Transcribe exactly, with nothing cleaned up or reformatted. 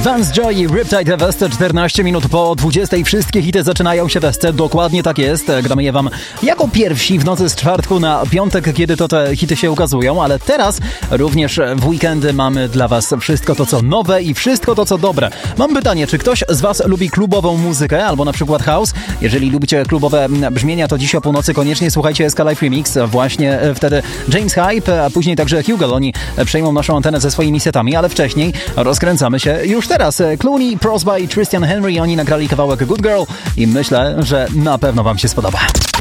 Vance Joy i Riptide w Esce, czternaście minut po dwudziestej. Wszystkie hity zaczynają się w Esce. Dokładnie tak jest. Gramy je wam jako pierwsi w nocy z czwartku na piątek, kiedy to te hity się ukazują, ale teraz również w weekendy mamy dla was wszystko to, co nowe i wszystko to, co dobre. Mam pytanie, czy ktoś z was lubi klubową muzykę albo na przykład house? Jeżeli lubicie klubowe brzmienia, to dziś o północy koniecznie słuchajcie S K Live Remix. Właśnie wtedy James Hype, a później także Hugo. Oni przejmą naszą antenę ze swoimi setami, ale wcześniej rozkręcamy się już teraz. Clooney, Prosby i Christian Henry, oni nagrali kawałek Good Girl i myślę, że na pewno wam się spodoba.